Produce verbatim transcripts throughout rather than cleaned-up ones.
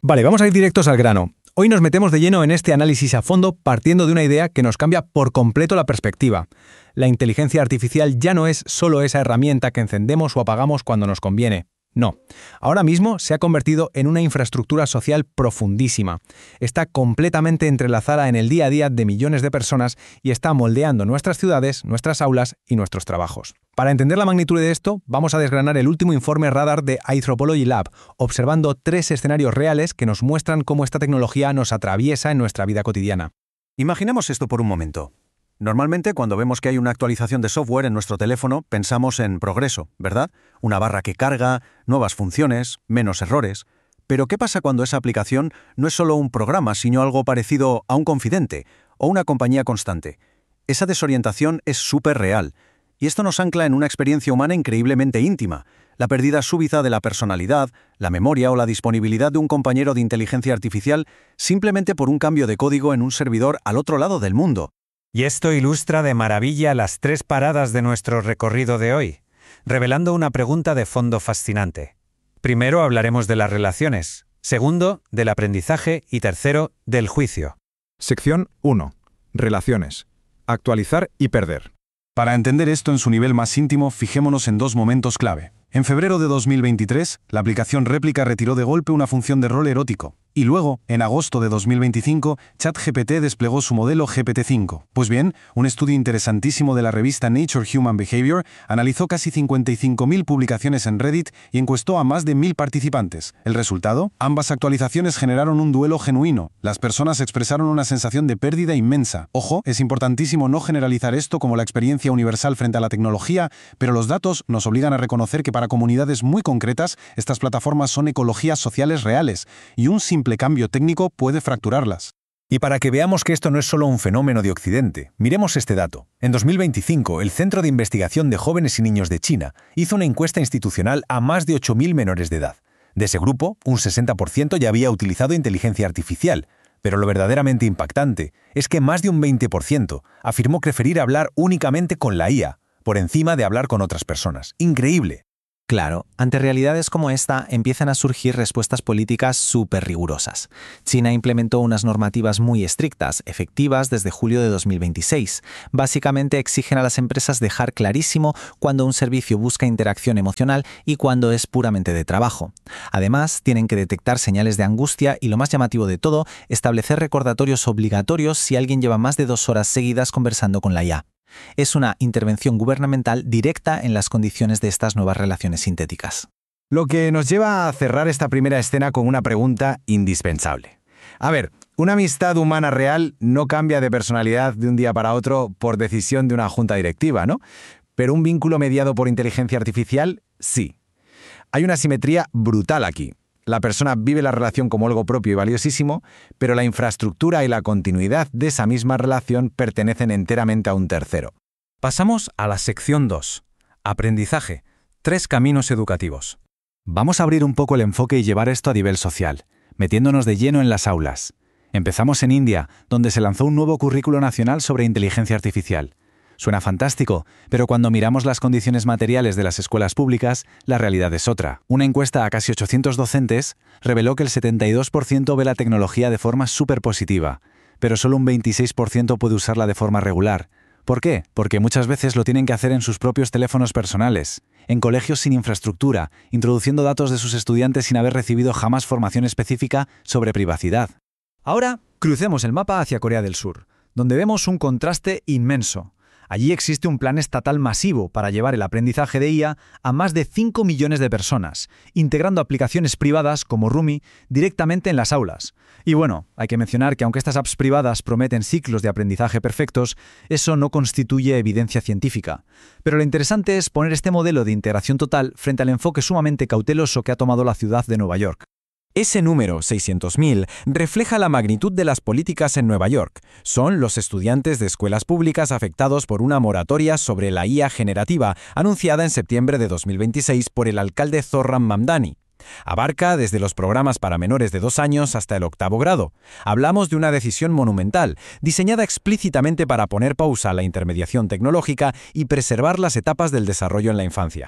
Vale, vamos a ir directos al grano. Hoy nos metemos de lleno en este análisis a fondo partiendo de una idea que nos cambia por completo la perspectiva. La inteligencia artificial ya no es solo esa herramienta que encendemos o apagamos cuando nos conviene. No, ahora mismo se ha convertido en una infraestructura social profundísima. Está completamente entrelazada en el día a día de millones de personas y está moldeando nuestras ciudades, nuestras aulas y nuestros trabajos. Para entender la magnitud de esto, vamos a desgranar el último informe Radar de Anthropology Lab, observando tres escenarios reales que nos muestran cómo esta tecnología nos atraviesa en nuestra vida cotidiana. Imaginemos esto por un momento. Normalmente, cuando vemos que hay una actualización de software en nuestro teléfono, pensamos en progreso, ¿verdad? Una barra que carga, nuevas funciones, menos errores. Pero ¿qué pasa cuando esa aplicación no es solo un programa, sino algo parecido a un confidente o una compañía constante? Esa desorientación es súper real. Y esto nos ancla en una experiencia humana increíblemente íntima, la pérdida súbita de la personalidad, la memoria o la disponibilidad de un compañero de inteligencia artificial simplemente por un cambio de código en un servidor al otro lado del mundo. Y esto ilustra de maravilla las tres paradas de nuestro recorrido de hoy, revelando una pregunta de fondo fascinante. Primero hablaremos de las relaciones, segundo, del aprendizaje y tercero, del juicio. Sección uno. Relaciones. Actualizar y perder. Para entender esto en su nivel más íntimo, fijémonos en dos momentos clave. En febrero de dos mil veintitrés, la aplicación Réplica retiró de golpe una función de rol erótico. Y luego, en agosto de dos mil veinticinco, ChatGPT desplegó su modelo G P T cinco. Pues bien, un estudio interesantísimo de la revista Nature Human Behavior analizó casi cincuenta y cinco mil publicaciones en Reddit y encuestó a más de mil participantes. ¿El resultado? Ambas actualizaciones generaron un duelo genuino. Las personas expresaron una sensación de pérdida inmensa. Ojo, es importantísimo no generalizar esto como la experiencia universal frente a la tecnología, pero los datos nos obligan a reconocer que para comunidades muy concretas, estas plataformas son ecologías sociales reales, y un simple cambio técnico puede fracturarlas. Y para que veamos que esto no es solo un fenómeno de Occidente, miremos este dato. En dos mil veinticinco, el Centro de Investigación de Jóvenes y Niños de China hizo una encuesta institucional a más de ocho mil menores de edad. De ese grupo, un sesenta por ciento ya había utilizado inteligencia artificial, pero lo verdaderamente impactante es que más de un veinte por ciento afirmó preferir hablar únicamente con la I A, por encima de hablar con otras personas. ¡Increíble! Claro, ante realidades como esta empiezan a surgir respuestas políticas súper rigurosas. China implementó unas normativas muy estrictas, efectivas desde julio de dos mil veintiséis. Básicamente exigen a las empresas dejar clarísimo cuando un servicio busca interacción emocional y cuando es puramente de trabajo. Además, tienen que detectar señales de angustia y, lo más llamativo de todo, establecer recordatorios obligatorios si alguien lleva más de dos horas seguidas conversando con la I A. Es una intervención gubernamental directa en las condiciones de estas nuevas relaciones sintéticas. Lo que nos lleva a cerrar esta primera escena con una pregunta indispensable. A ver, una amistad humana real no cambia de personalidad de un día para otro por decisión de una junta directiva, ¿no? Pero un vínculo mediado por inteligencia artificial, sí. Hay una simetría brutal aquí. La persona vive la relación como algo propio y valiosísimo, pero la infraestructura y la continuidad de esa misma relación pertenecen enteramente a un tercero. Pasamos a la sección dos. Aprendizaje. Tres caminos educativos. Vamos a abrir un poco el enfoque y llevar esto a nivel social, metiéndonos de lleno en las aulas. Empezamos en India, donde se lanzó un nuevo currículo nacional sobre inteligencia artificial. Suena fantástico, pero cuando miramos las condiciones materiales de las escuelas públicas, la realidad es otra. Una encuesta a casi ochocientos docentes reveló que el setenta y dos por ciento ve la tecnología de forma súper positiva, pero solo un veintiséis por ciento puede usarla de forma regular. ¿Por qué? Porque muchas veces lo tienen que hacer en sus propios teléfonos personales, en colegios sin infraestructura, introduciendo datos de sus estudiantes sin haber recibido jamás formación específica sobre privacidad. Ahora, crucemos el mapa hacia Corea del Sur, donde vemos un contraste inmenso. Allí existe un plan estatal masivo para llevar el aprendizaje de I A a más de cinco millones de personas, integrando aplicaciones privadas como Rumi directamente en las aulas. Y bueno, hay que mencionar que aunque estas apps privadas prometen ciclos de aprendizaje perfectos, eso no constituye evidencia científica. Pero lo interesante es poner este modelo de integración total frente al enfoque sumamente cauteloso que ha tomado la ciudad de Nueva York. Ese número, seiscientos mil, refleja la magnitud de las políticas en Nueva York. Son los estudiantes de escuelas públicas afectados por una moratoria sobre la I A generativa, anunciada en septiembre de dos mil veintiséis por el alcalde Zohran Mamdani. Abarca desde los programas para menores de dos años hasta el octavo grado. Hablamos de una decisión monumental, diseñada explícitamente para poner pausa a la intermediación tecnológica y preservar las etapas del desarrollo en la infancia.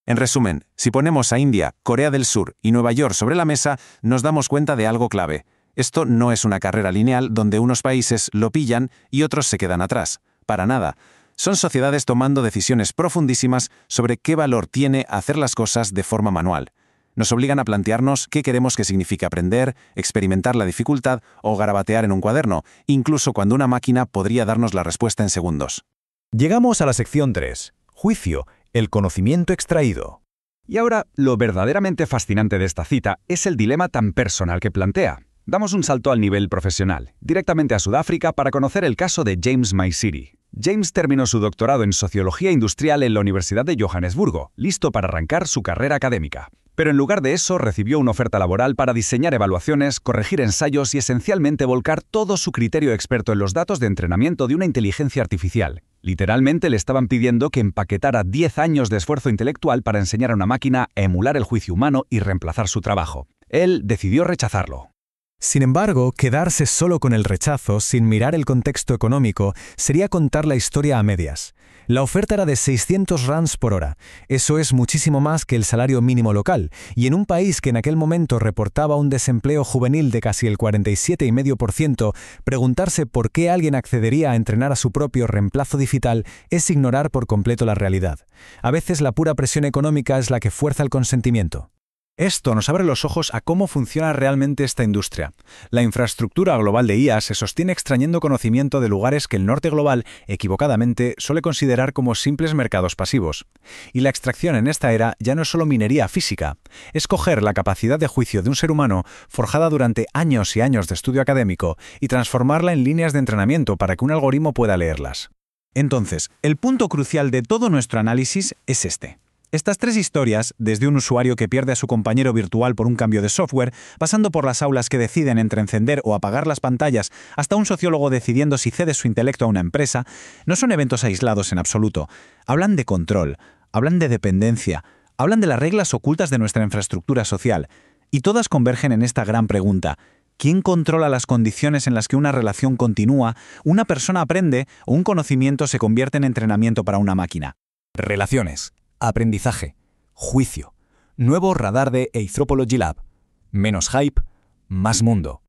En resumen, si ponemos a India, Corea del Sur y Nueva York sobre la mesa, nos damos cuenta de algo clave. Esto no es una carrera lineal donde unos países lo pillan y otros se quedan atrás. Para nada. Son sociedades tomando decisiones profundísimas sobre qué valor tiene hacer las cosas de forma manual. Nos obligan a plantearnos qué queremos que signifique aprender, experimentar la dificultad o garabatear en un cuaderno, incluso cuando una máquina podría darnos la respuesta en segundos. Llegamos a la sección tres. Juicio, el conocimiento extraído. Y ahora, lo verdaderamente fascinante de esta cita es el dilema tan personal que plantea. Damos un salto al nivel profesional, directamente a Sudáfrica para conocer el caso de James Maisiri. James terminó su doctorado en Sociología Industrial en la Universidad de Johannesburgo, listo para arrancar su carrera académica. Pero en lugar de eso, recibió una oferta laboral para diseñar evaluaciones, corregir ensayos y esencialmente volcar todo su criterio experto en los datos de entrenamiento de una inteligencia artificial. Literalmente le estaban pidiendo que empaquetara diez años de esfuerzo intelectual para enseñar a una máquina a emular el juicio humano y reemplazar su trabajo. Él decidió rechazarlo. Sin embargo, quedarse solo con el rechazo, sin mirar el contexto económico, sería contar la historia a medias. La oferta era de seiscientos rands por hora. Eso es muchísimo más que el salario mínimo local, y en un país que en aquel momento reportaba un desempleo juvenil de casi el cuarenta y siete coma cinco por ciento, preguntarse por qué alguien accedería a entrenar a su propio reemplazo digital es ignorar por completo la realidad. A veces la pura presión económica es la que fuerza el consentimiento. Esto nos abre los ojos a cómo funciona realmente esta industria. La infraestructura global de I A se sostiene extrayendo conocimiento de lugares que el norte global, equivocadamente, suele considerar como simples mercados pasivos. Y la extracción en esta era ya no es solo minería física, es coger la capacidad de juicio de un ser humano, forjada durante años y años de estudio académico, y transformarla en líneas de entrenamiento para que un algoritmo pueda leerlas. Entonces, el punto crucial de todo nuestro análisis es este. Estas tres historias, desde un usuario que pierde a su compañero virtual por un cambio de software, pasando por las aulas que deciden entre encender o apagar las pantallas, hasta un sociólogo decidiendo si cede su intelecto a una empresa, no son eventos aislados en absoluto. Hablan de control, hablan de dependencia, hablan de las reglas ocultas de nuestra infraestructura social, y todas convergen en esta gran pregunta: ¿quién controla las condiciones en las que una relación continúa, una persona aprende o un conocimiento se convierte en entrenamiento para una máquina? Relaciones. Aprendizaje, juicio, nuevo radar de Anthropology Lab, menos hype, más mundo.